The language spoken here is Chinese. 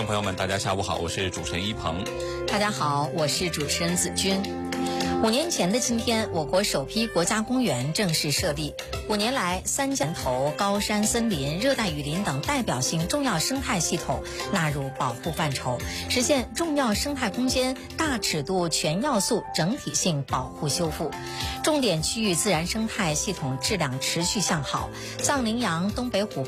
朋友们，大家下午好，我是主持人一鹏。 大家好，我是主持人子君。5年前的今天，我国首批国家公园正式设立。5年来，三江头、高山森林、热带雨林等代表性重要生态系统纳入保护范畴，实现重要生态空间大尺度全要素整体性保护修复。重点区域自然生态系统质量持续向好，藏羚羊、东北虎